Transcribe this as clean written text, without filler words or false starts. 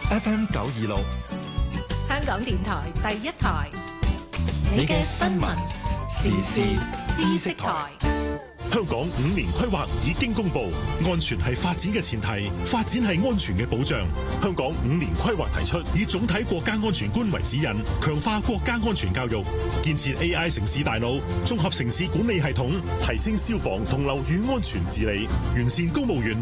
FM 926， 香港電台第一台，你嘅新聞時事知識台。 香港5年規劃已經公布，安全係發展嘅前提，發展係安全嘅保障。香港5年規劃提出，以總體國家安全觀為指引，強化國家安全教育，建設 AI 城市大腦，綜合城市管理系統，提升消防同樓宇安全治理，完善公務員